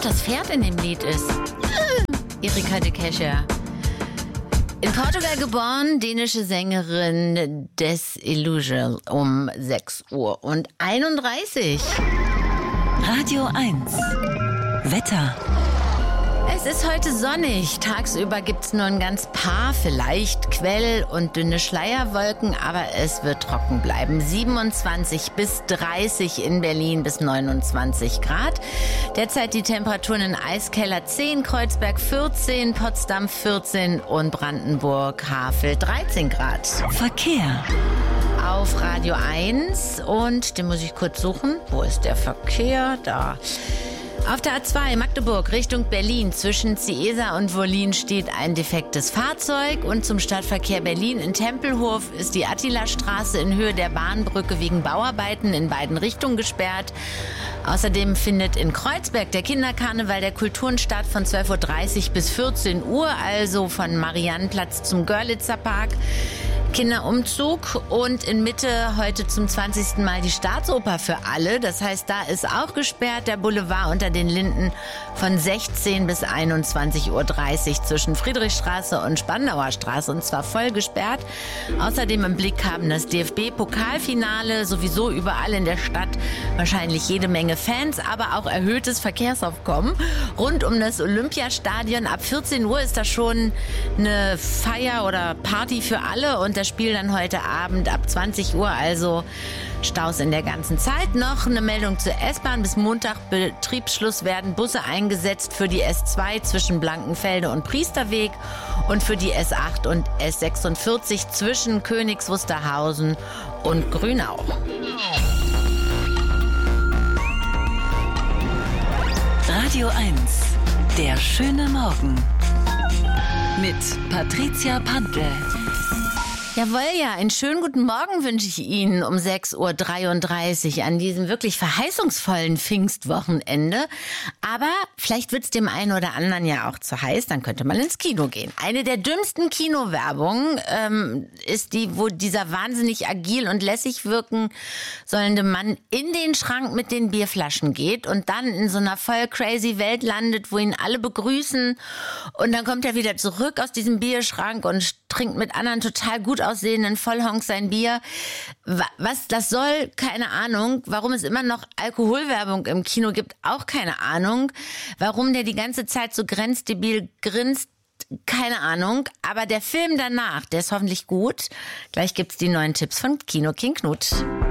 das Pferd in dem Lied ist. Erika de Kescher. In Portugal geboren, dänische Sängerin Desillusion um 6:31 Uhr. Radio 1. Wetter. Es ist heute sonnig. Tagsüber gibt's nur ein ganz paar, vielleicht Quell- und dünne Schleierwolken, aber es wird trocken bleiben. 27 bis 30 in Berlin bis 29 Grad. Derzeit die Temperaturen in Eiskeller 10, Kreuzberg 14, Potsdam 14 und Brandenburg-Havel 13 Grad. Verkehr. Auf Radio 1 und den muss ich kurz suchen. Wo ist der Verkehr? Da. Auf der A2 Magdeburg Richtung Berlin zwischen Ciesa und Wollin steht ein defektes Fahrzeug und zum Stadtverkehr Berlin in Tempelhof ist die Attila-Straße in Höhe der Bahnbrücke wegen Bauarbeiten in beiden Richtungen gesperrt. Außerdem findet in Kreuzberg der Kinderkarneval der Kulturen statt von 12:30 Uhr bis 14 Uhr, also von Mariannenplatz zum Görlitzer Park. Kinderumzug und in Mitte heute zum 20. Mal die Staatsoper für alle. Das heißt, da ist auch gesperrt der Boulevard unter den Linden von 16 bis 21:30 Uhr zwischen Friedrichstraße und Spandauer Straße und zwar voll gesperrt. Außerdem im Blick haben das DFB-Pokalfinale, sowieso überall in der Stadt wahrscheinlich jede Menge Fans, aber auch erhöhtes Verkehrsaufkommen. Rund um das Olympiastadion ab 14 Uhr ist da schon eine Feier oder Party für alle und das Spiel dann heute Abend ab 20 Uhr, also Staus in der ganzen Zeit. Noch eine Meldung zur S-Bahn. Bis Montag Betriebsschluss werden Busse eingesetzt für die S2 zwischen Blankenfelde und Priesterweg und für die S8 und S46 zwischen Königs Wusterhausen und Grünau. Radio 1. Der schöne Morgen. Mit Patricia Pantl. Jawohl, ja, einen schönen guten Morgen wünsche ich Ihnen um 6:33 Uhr an diesem wirklich verheißungsvollen Pfingstwochenende. Aber vielleicht wird's dem einen oder anderen ja auch zu heiß, dann könnte man ins Kino gehen. Eine der dümmsten Kinowerbungen ist die, wo dieser wahnsinnig agil und lässig wirken sollende Mann in den Schrank mit den Bierflaschen geht und dann in so einer voll crazy Welt landet, wo ihn alle begrüßen. Und dann kommt er wieder zurück aus diesem Bierschrank und trinkt mit anderen total gut aussehenden Vollhonks sein Bier. Was das soll, keine Ahnung. Warum es immer noch Alkoholwerbung im Kino gibt, auch keine Ahnung. Warum der die ganze Zeit so grenzdebil grinst, keine Ahnung. Aber der Film danach, der ist hoffentlich gut. Gleich gibt's die neuen Tipps von Kino King Knut.